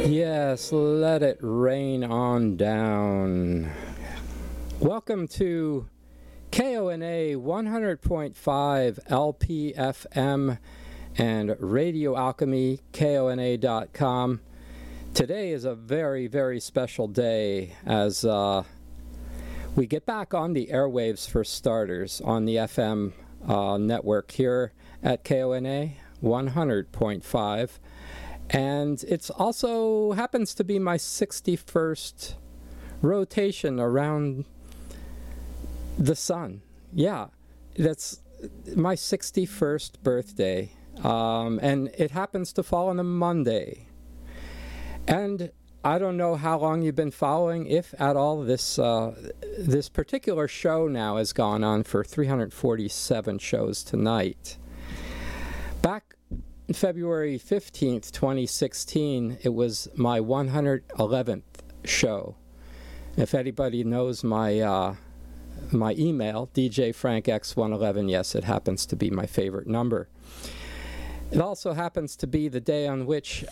Yes, let it rain on down. Welcome to KONA 100.5 LPFM and Radio Alchemy, KONA.com. Today is a very, very special day as we get back on the airwaves for starters on the FM network here at KONA 100.5. And it's also happens to be my 61st rotation around the sun. Yeah, that's my 61st birthday. And it happens to fall on a Monday. And I don't know how long you've been following, if at all. This particular show now has gone on for 347 shows tonight. Back February 15th, 2016, it was my 111th show. If anybody knows my my email, DJFrankX111, yes, it happens to be my favorite number. It also happens to be the day on which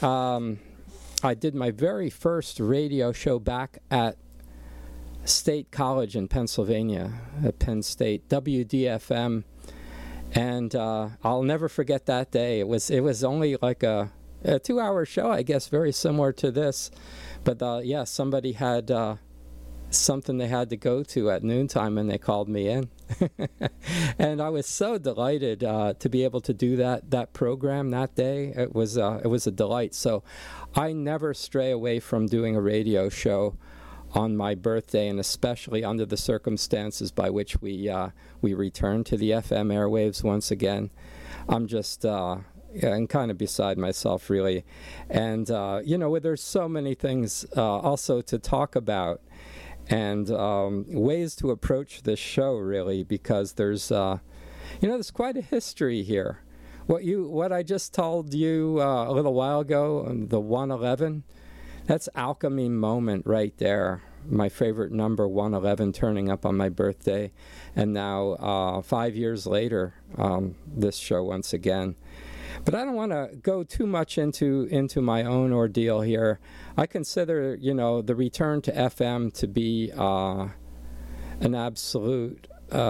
I did my very first radio show back at State College in Pennsylvania, at Penn State, WDFM. And I'll never forget that day. It was only like a 2-hour show, I guess, very similar to this. But yeah, somebody had something they had to go to at noontime, and they called me in. And I was so delighted to be able to do that program that day. It was a delight. So I never stray away from doing a radio show on my birthday, and especially under the circumstances by which we return to the FM airwaves once again. I'm just I'm kind of beside myself, really. And there's so many things also to talk about, and ways to approach this show, really, because there's there's quite a history here. What I just told you a little while ago, the 111. That's Alchemy Moment right there. My favorite number, 111, turning up on my birthday. And now, 5 years later, this show once again. But I don't want to go too much into my own ordeal here. I consider, the return to FM to be an absolute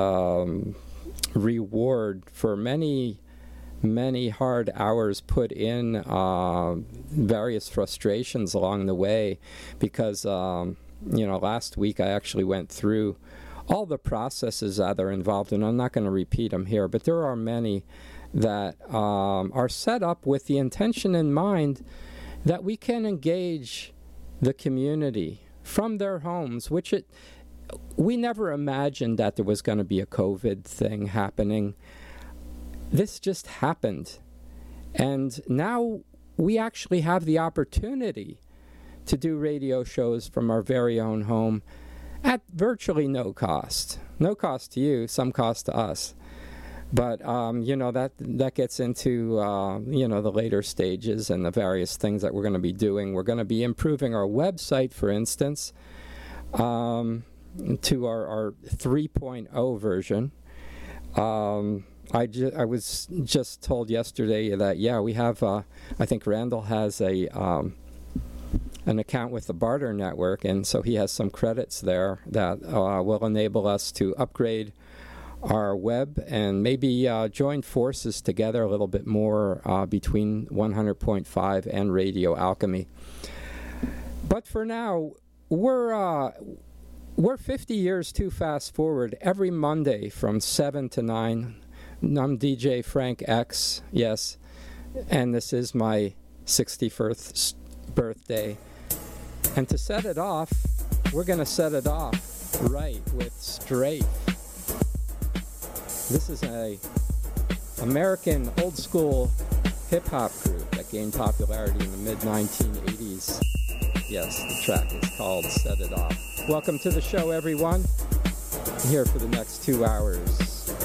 reward for many hard hours put in, various frustrations along the way, because last week I actually went through all the processes that are involved, and I'm not going to repeat them here, but there are many that are set up with the intention in mind that we can engage the community from their homes, which we never imagined that there was going to be a COVID thing happening. This just happened, and now we actually have the opportunity to do radio shows from our very own home at virtually no cost. No cost to you, some cost to us. But, that gets into, the later stages and the various things that we're going to be doing. We're going to be improving our website, for instance, to our 3.0 version. I was just told yesterday that, we have, I think Randall has an account with the Barter Network, and so he has some credits there that will enable us to upgrade our web and maybe join forces together a little bit more between 100.5 and Radio Alchemy. But for now, we're 50 years too fast forward. Every Monday from 7 to 9, I'm DJ Frank X, yes, and this is my 61st birthday. And to set it off, we're going to set it off right with Strafe. This is a American old school hip-hop group that gained popularity in the mid-1980s. Yes, the track is called Set It Off. Welcome to the show, everyone. I'm here for the next 2 hours.